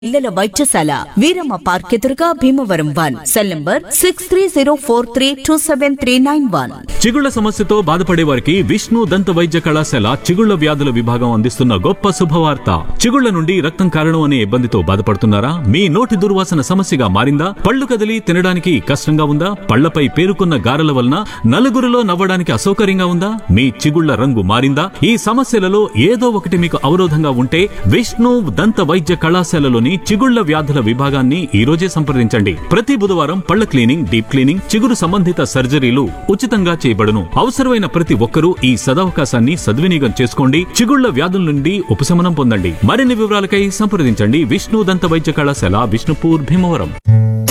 పిల్లల వైద్యశాల వీరమ్మ పార్క్ ఎదురుగా భీమవరం 1 సెల్ నంబర్ 6304327391. చిగుళ్ల సమస్యతో బాధపడే వారికి విష్ణు దంత వైద్య కళాశాల చిగుళ్ల వ్యాధుల విభాగం అందిస్తున్న గొప్ప శుభవార్త. చిగుళ్ల నుండి రక్తం కారణం అనే ఇబ్బందితో బాధపడుతున్నారా? మీ నోటి దుర్వాసన సమస్యగా మారిందా? పళ్ళు కదిలి తినడానికి కష్టంగా ఉందా? పళ్లపై పేరుకున్న గారెల వలన నలుగురిలో నవ్వడానికి అసౌకర్యంగా ఉందా? మీ చిగుళ్ల రంగు మారిందా? ఈ సమస్యలలో ఏదో ఒకటి మీకు అవరోధంగా ఉంటే విష్ణు దంత వైద్య కళాశాలలోని చిగుళ్ల వ్యాధుల విభాగాన్ని ఈ రోజే సంప్రదించండి. ప్రతి బుధవారం పళ్ల క్లీనింగ్, డీప్ క్లీనింగ్, చిగురు సంబంధిత సర్జరీలు ఉచితంగా చేయబడును. అవసరమైన ప్రతి ఒక్కరూ ఈ సదవకాశాన్ని సద్వినియోగం చేసుకోండి. చిగుళ్ల వ్యాధుల నుండి ఉపశమనం పొందండి. మరిన్ని వివరాలకై సంప్రదించండి విష్ణు దంత వైద్య కళాశాల, విష్ణుపూర్, భీమవరం.